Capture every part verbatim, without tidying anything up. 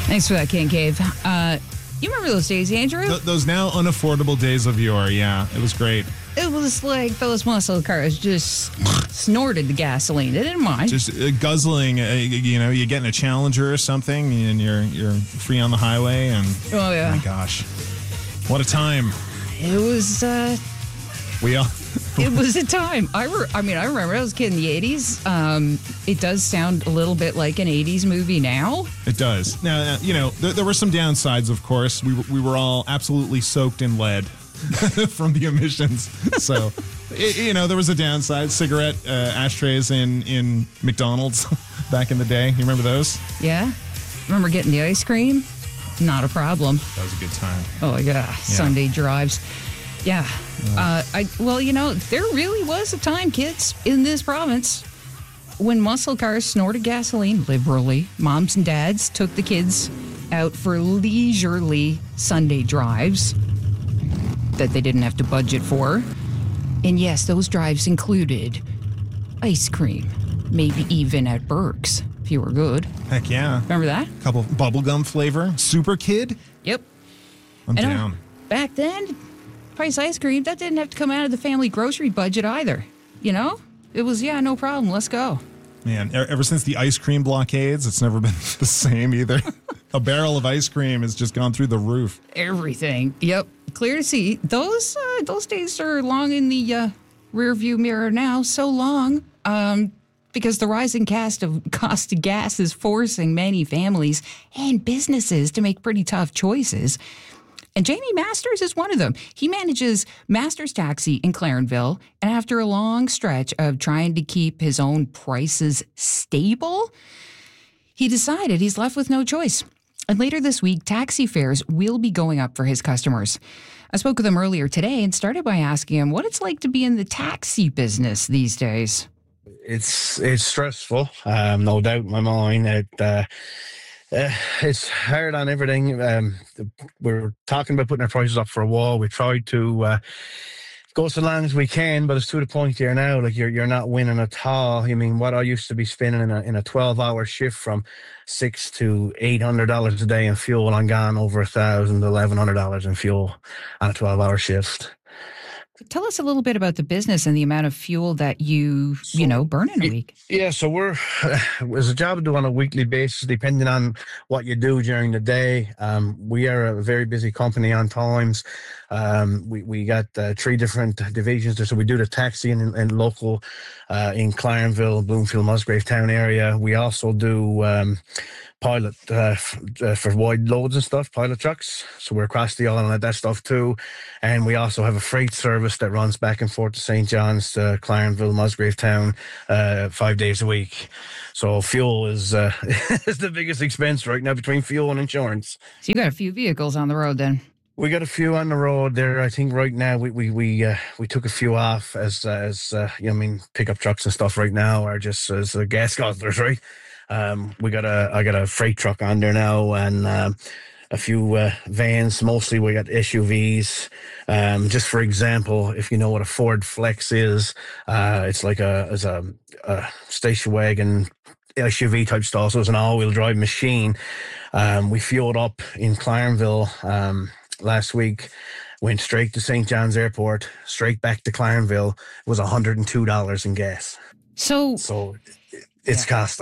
Thanks for that, King Cave. Uh, you remember those days, Andrew? Th- those now unaffordable days of yore, yeah. It was great. It was like those muscle cars just snorted the gasoline. They didn't mind. Just uh, guzzling, uh, you know, you get in a Challenger or something, and you're you're free on the highway, and oh, yeah. Oh my gosh. What a time. It was... Uh, we all... It was a time. I, re- I mean, I remember I was a kid in the eighties. Um, it does sound a little bit like an eighties movie now. It does. Now, uh, you know, there, there were some downsides, of course. We, we were all absolutely soaked in lead from the emissions. So, it, you know, there was a downside. Cigarette uh, ashtrays in, in McDonald's back in the day. You remember those? Yeah. Remember getting the ice cream? Not a problem. That was a good time. Oh, yeah. yeah. Sunday drives. Yeah. Uh, I well, you know, there really was a time, kids, in this province when muscle cars snorted gasoline liberally. Moms and dads took the kids out for leisurely Sunday drives that they didn't have to budget for. And yes, those drives included ice cream, maybe even at Burke's, if you were good. Heck yeah. Remember that? A couple bubblegum flavor. Super Kid? Yep. I'm and down. Back then, price ice cream, that didn't have to come out of the family grocery budget either. You know? It was, yeah, no problem. Let's go. Man, ever since the ice cream blockades, it's never been the same either. A barrel of ice cream has just gone through the roof. Everything. Yep. Clear to see. Those uh, those days are long in the uh, rear view mirror now. So long. Um, because the rising cost of cost of gas is forcing many families and businesses to make pretty tough choices. And Jamie Masters is one of them. He manages Masters Taxi in Clarenville, and after a long stretch of trying to keep his own prices stable, he decided he's left with no choice. And later this week, taxi fares will be going up for his customers. I spoke with him earlier today and started by asking him what it's like to be in the taxi business these days. It's it's stressful, um, no doubt in my mind. It, uh, Uh, it's hard on everything. Um, we're talking about putting our prices up for a while. We tried to uh, go so long as we can, but it's to the point here now. Like you're you're not winning at all. I mean, what I used to be spending in a in a twelve hour shift from six to eight hundred dollars a day in fuel, I'm gone over a thousand, eleven hundred dollars in fuel on a twelve hour shift. Tell us a little bit about the business and the amount of fuel that you, you know, burn in a week. Yeah, so we're, it's a job to do on a weekly basis, depending on what you do during the day. Um, we are a very busy company on times. Um, we, we got uh, three different divisions there. So we do the taxi and, and local uh, in Clarenville, Bloomfield, Musgrave Town area. We also do um, pilot uh, f- uh, for wide loads and stuff, pilot trucks. So we're across the island at that stuff too. And we also have a freight service that runs back and forth to Saint John's, to Clarenville, Musgrave Town, uh, five days a week. So fuel is uh, is the biggest expense right now between fuel and insurance. So you got a few vehicles on the road then. We got a few on the road there. I think right now we we we uh, we took a few off as uh, as uh, you know, I mean, pickup trucks and stuff right now are just as uh, gas guzzlers, right? Um, we got a I got a freight truck on there now, and um, a few uh, vans. Mostly we got S U Vs. Um, just for example, if you know what a Ford Flex is, uh, it's like a as a, a station wagon S U V type style. So it's an all-wheel drive machine. Um, we fueled up in Clarenville Um, last week, went straight to Saint John's Airport, straight back to Clarenville. It was one hundred two dollars in gas. So, so it's yeah. costly.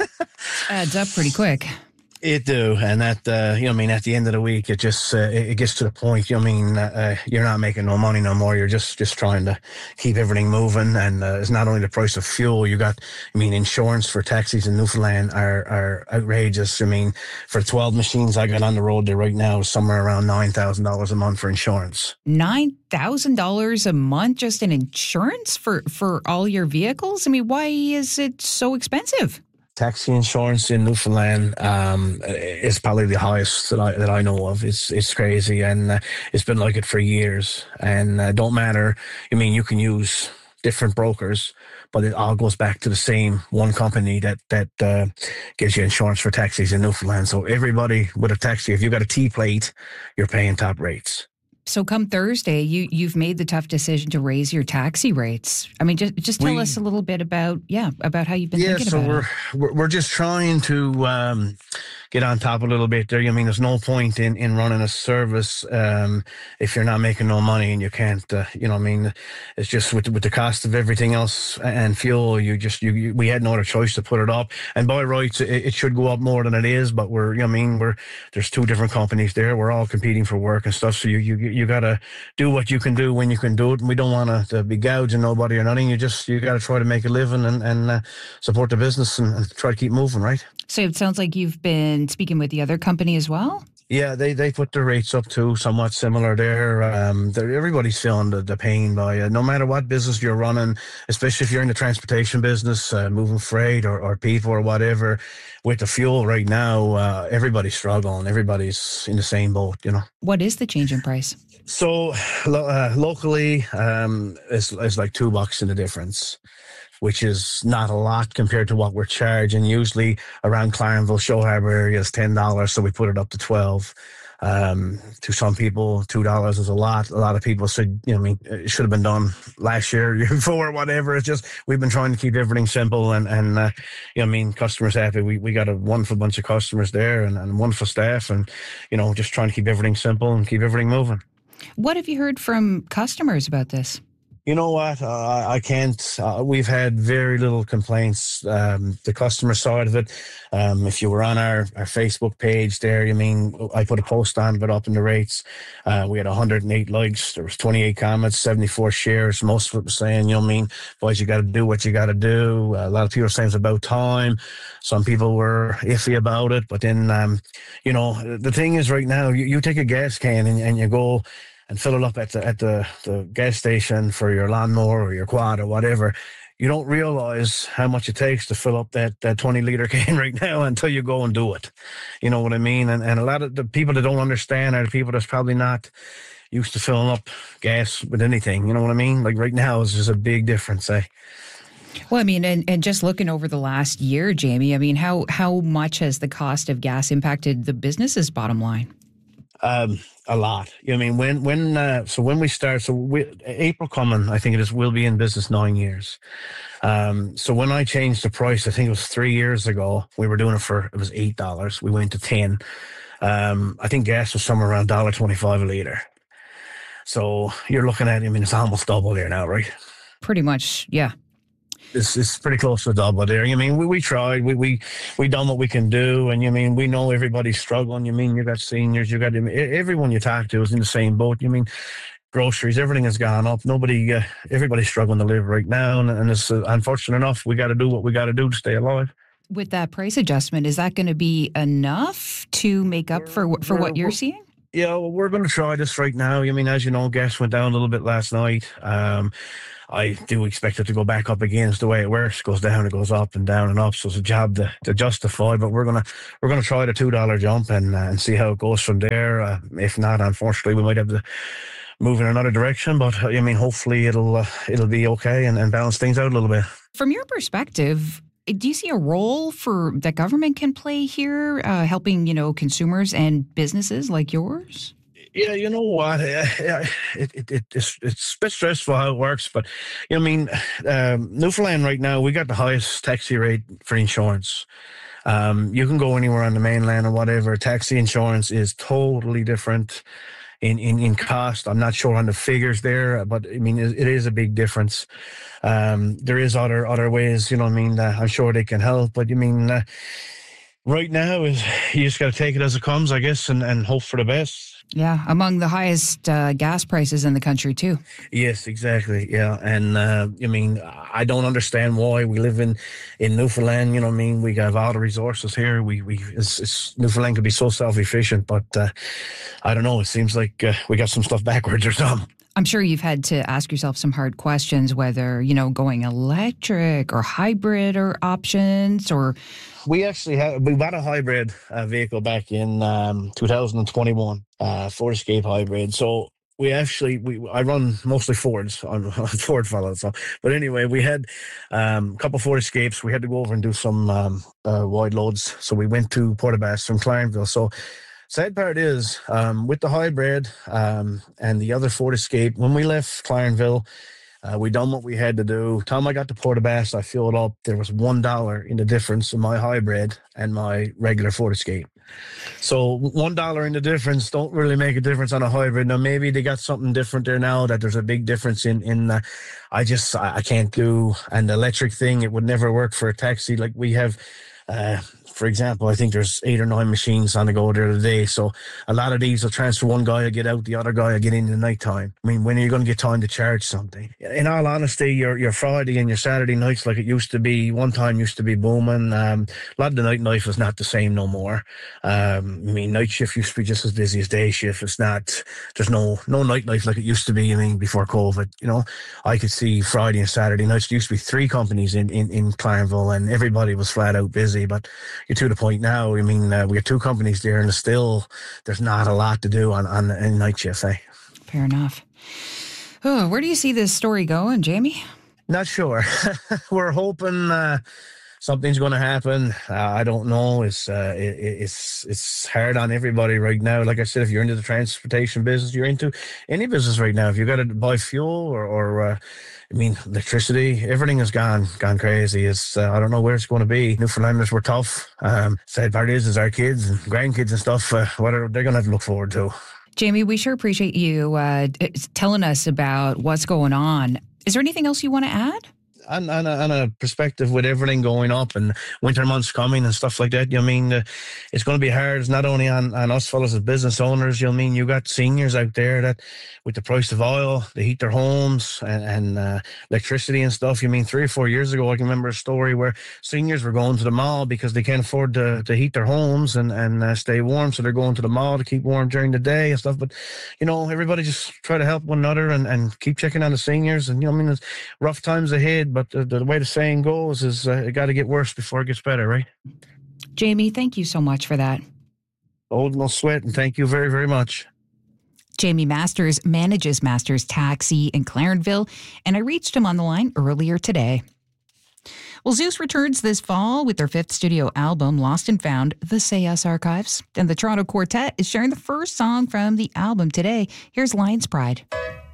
Adds up pretty quick. It do, and that uh, you know, I mean, at the end of the week, it just uh, it, it gets to the point. You know, I mean, uh, you're not making no money no more. You're just just trying to keep everything moving, and uh, it's not only the price of fuel. You got, I mean, insurance for taxis in Newfoundland are are outrageous. I mean, for twelve machines I got on the road there right now, somewhere around nine thousand dollars a month for insurance. Nine thousand dollars a month just in insurance for for all your vehicles? I mean, why is it so expensive? Taxi insurance in Newfoundland um, is probably the highest that I that I know of. It's it's crazy, and uh, it's been like it for years. And uh, don't matter. I mean, you can use different brokers, but it all goes back to the same one company that that uh, gives you insurance for taxis in Newfoundland. So everybody with a taxi, if you got a T plate, you're paying top rates. So come Thursday, you, you've made the tough decision to raise your taxi rates. I mean, just just tell we, us a little bit about, yeah, about how you've been yeah, thinking so about we're, it. Yeah, so we're we're just trying to um, get on top a little bit there. I mean, there's no point in, in running a service um, if you're not making no money and you can't, uh, you know, what I mean, it's just with with the cost of everything else and fuel, you just you, you we had no other choice to put it up. And by rights, it, it should go up more than it is, but we're, you know, what I mean, we're there's two different companies there. We're all competing for work and stuff, so you you you gotta do what you can do when you can do it. And we don't want to, to be gouging nobody or nothing. You just you gotta try to make a living and and uh, support the business and, and try to keep moving, right? So it sounds like you've been speaking with the other company as well? Yeah, they, they put their rates up too, somewhat similar there. Um, everybody's feeling the, the pain by it. No matter what business you're running, especially if you're in the transportation business, uh, moving freight or, or people or whatever, with the fuel right now, uh, everybody's struggling. Everybody's in the same boat, you know. What is the change in price? So lo- uh, locally, um, it's, it's like two bucks in the difference, which is not a lot compared to what we're charging. Usually around Clarenville, Show Harbour area is ten dollars, so we put it up to twelve. Um, to some people, two dollars is a lot. A lot of people said, you know, I mean, it should have been done last year, year before, whatever. It's just we've been trying to keep everything simple and, and uh, you know, I mean, customers happy. We we got a wonderful bunch of customers there and, and wonderful staff and, you know, just trying to keep everything simple and keep everything moving. What have you heard from customers about this? You know what? Uh, I can't. Uh, we've had very little complaints. Um, the customer side of it. Um, if you were on our, our Facebook page there, you mean I put a post on it up in the rates. Uh, we had one hundred eight likes. There was twenty-eight comments, seventy-four shares. Most of it was saying, you know, what I mean, boys, you got to do what you got to do. Uh, a lot of people were saying it's about time. Some people were iffy about it, but then, um, you know, the thing is, right now, you, you take a gas can and, and you go and fill it up at the at the, the gas station for your lawnmower or your quad or whatever, you don't realize how much it takes to fill up that, that twenty litre can right now until you go and do it. You know what I mean? And and a lot of the people that don't understand are the people that's probably not used to filling up gas with anything. You know what I mean? Like right now is just a big difference, eh? Well, I mean, and, and just looking over the last year, Jamie, I mean, how how much has the cost of gas impacted the business's bottom line? Um, a lot. I mean, when when uh, so when we start, so we, April coming, I think it is. We'll be in business nine years. Um, so when I changed the price, I think it was three years ago. We were doing it for it was eight dollars. We went to ten. Um, I think gas was somewhere around dollar twenty five a liter. So you're looking at, I mean, it's almost double there now, right? Pretty much, yeah. It's, it's pretty close to double there. You mean we, we tried, we we we done what we can do, and you mean we know everybody's struggling. You mean you got seniors, you got everyone you talk to is in the same boat. You mean groceries, everything has gone up. Nobody, uh, everybody's struggling to live right now, and, and it's uh, unfortunate enough. We got to do what we got to do to stay alive. With that price adjustment, is that going to be enough to make up for for what you're seeing? Yeah, well, we're going to try this right now. I mean, as you know, gas went down a little bit last night. Um, I do expect it to go back up again. It's the way it works. It goes down, it goes up and down and up. So it's a job to, to justify. But we're gonna we're gonna try the two dollar jump and uh, and see how it goes from there. Uh, if not, unfortunately, we might have to move in another direction. But I mean, hopefully, it'll uh, it'll be okay and, and balance things out a little bit. From your perspective, do you see a role for that government can play here, uh, helping you know consumers and businesses like yours? Yeah, you know what? It, it, it, it's, it's a bit stressful how it works, but you know, I mean, um, Newfoundland right now, we got the highest taxi rate for insurance. Um, you can go anywhere on the mainland or whatever. Taxi insurance is totally different in, in, in cost. I'm not sure on the figures there, but I mean, it, it is a big difference. Um, there is other other ways, you know what I mean? Uh, I'm sure they can help, but you mean, uh, right now is you just got to take it as it comes, I guess, and, and hope for the best. Yeah, among the highest uh, gas prices in the country, too. Yes, exactly. Yeah. And uh, I mean, I don't understand why we live in, in Newfoundland. You know what I mean? We got all the resources here. We, we it's, it's, Newfoundland could be so self-efficient, but uh, I don't know. It seems like uh, we got some stuff backwards or something. I'm sure you've had to ask yourself some hard questions, whether, you know, going electric or hybrid or options or... We actually had, we bought a hybrid uh, vehicle back in um, two thousand twenty-one, uh, Ford Escape hybrid. So we actually, we I run mostly Fords. I'm a Ford fellow. So, but anyway, we had um, a couple Ford Escapes. We had to go over and do some um, uh, wide loads. So we went to Portabass from Clarenville. So sad part is, um, with the hybrid um, and the other Ford Escape, when we left Clarenville, Uh, we done what we had to do. Time I got to Portabass, I filled up. There was one dollar in the difference in my hybrid and my regular Ford Escape. So one dollar in the difference don't really make a difference on a hybrid. Now maybe they got something different there now that there's a big difference in in. Uh, I just I, I can't do an electric thing. It would never work for a taxi. Like we have, uh, for example, I think there's eight or nine machines on the go there today. So a lot of these will transfer. One guy will get out, the other guy will get in the night time. I mean, when are you going to get time to charge something? In all honesty, your your Friday and your Saturday nights, like it used to be, one time used to be booming. Um, a lot of the night life is not the same no more. Um, I mean, night shift used to be just as busy as day shift. It's not, there's no no nightlife like it used to be. I mean, before COVID, you know, I could see Friday and Saturday nights. There used to be three companies in, in, in Clarendville and everybody was flat out busy. But you're to the point now. I mean, uh, we have two companies there, and still there's not a lot to do on on a night shift. Eh? Fair enough. Oh, where do you see this story going, Jamie? Not sure. We're hoping uh, something's going to happen. Uh, I don't know. It's uh, it, it's it's hard on everybody right now. Like I said, if you're into the transportation business, you're into any business right now. If you got to buy fuel or or uh, I mean, electricity, everything has gone gone crazy. It's uh, I don't know where it's going to be. Newfoundlanders were tough. Um, sad part is, is our kids and grandkids and stuff. Uh, what are they're going to have to look forward to? Jamie, we sure appreciate you uh, telling us about what's going on. Is there anything else you want to add? On, on, a, on a perspective with everything going up and winter months coming and stuff like that, you know, I mean, uh, it's going to be hard. It's not only on, on us fellas as business owners, you know, I mean, you got seniors out there that with the price of oil, they heat their homes and, and uh, electricity and stuff. You mean, three or four years ago, I can remember a story where seniors were going to the mall because they can't afford to, to heat their homes and, and uh, stay warm. So they're going to the mall to keep warm during the day and stuff. But, you know, everybody just try to help one another and, and keep checking on the seniors. And, you know, I mean, it's rough times ahead, but the, the way the saying goes is uh, it got to get worse before it gets better, right? Jamie, thank you so much for that. Old no sweat, and thank you very, very much. Jamie Masters manages Masters Taxi in Clarendville, and I reached him on the line earlier today. Well, Zeus returns this fall with their fifth studio album, Lost and Found, The Say Us Archives. And the Toronto Quartet is sharing the first song from the album today. Here's Lion's Pride.